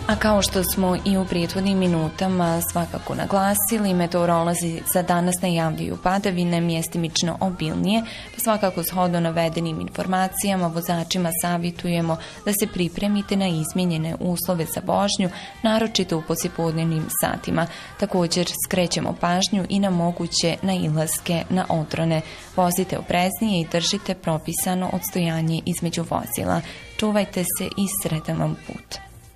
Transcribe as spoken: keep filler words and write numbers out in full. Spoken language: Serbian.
A kao što smo i u prethodnim minutama svakako naglasili, meteorolozi za danas najavljuju padavine mjestimično obilnije, pa svakako shodno navedenim informacijama vozačima savjetujemo da se pripremite na izmijenjene uslove za vožnju, naročito u poslijepodnevnim satima. Također skrećemo pažnju i na moguće nailaske na odrone. Vozite opreznije i držite propisano odstojanje između vozila. Čuvajte se i sretan vam put.